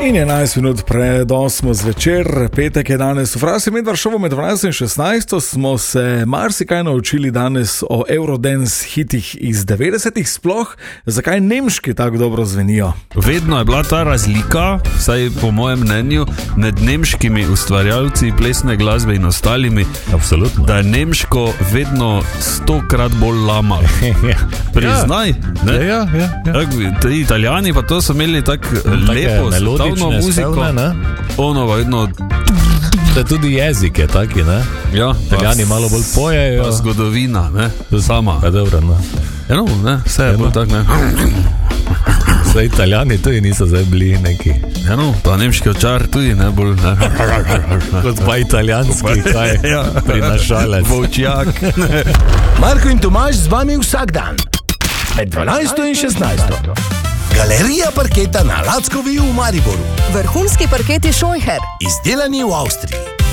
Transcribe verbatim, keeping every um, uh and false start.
In enajst minut pred osmo zvečer, petek je danes. V Frasi Medvaršovo med dvanajsto in šestnajsto smo se marsikaj naučili danes o Eurodance hitih iz devetdesetih, sploh zakaj nemški tako dobro zvenijo. Vedno je bila ta razlika, vsaj po mojem mnenju, med nemškimi ustvarjalci plesne glasbe in ostalimi. Absolutno. Da je nemško vedno stokrat bolj lama. Priznaj. Ja, ja, ja, ja. Tak, Italijani pa to so imeli tako lepo, svetovno muziko. Spevne, ono vedno... Da tudi jezik je taki, ne? Ja. Italijani malo bolj pojejo. Pa zgodovina, ne? Sama. Pa dobro, ne? Eno, ne? Vse je bolj tak, ne? Zdaj Italijani tudi niso zdaj bili neki. Eno, pa nemški očar tudi ne bolj, ne? Kot pa italijanski, kaj ja. Prinašalec. Volčjak. Marko in Tomaž z vami vsak dan. Med dvanajsto in šestnajsto. Galerija parketa na Lackovi v Mariboru. Vrhunski parketi Scheucher. Izdelani v Avstriji.